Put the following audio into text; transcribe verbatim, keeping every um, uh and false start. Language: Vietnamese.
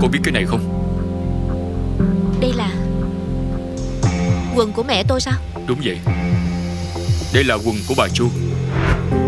Cô biết cái này không? Đây là quần của mẹ tôi sao? Đúng vậy. Đây là quần của bà Chu.